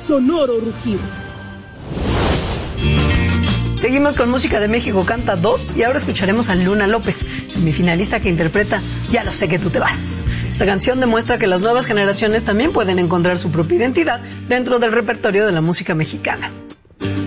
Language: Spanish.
sonoro rugido. Seguimos con Música de México Canta 2 y ahora escucharemos a Luna López, semifinalista que interpreta Ya lo sé que tú te vas. Esta canción demuestra que las nuevas generaciones también pueden encontrar su propia identidad dentro del repertorio de la música mexicana.